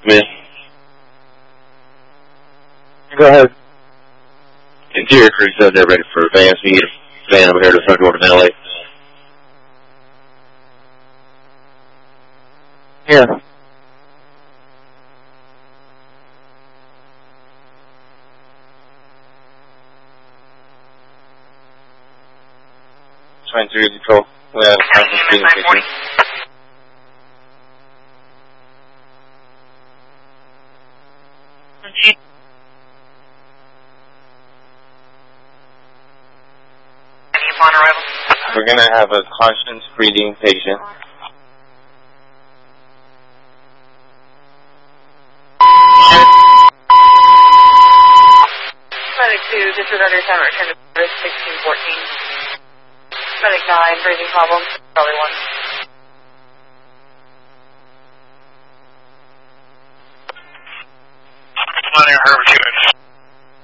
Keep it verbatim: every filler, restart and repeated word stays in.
Miss. Go ahead. Interior crew said they're ready for advance. You get a van over here to the front door to L A. Yeah. twenty-three control. We have a constant speeding picture. We're going to have a constant breathing patient. Medic two, disregard your time, return to sixteen fourteen. Medic nine, breathing problems, probably one. Planning a Herbert two.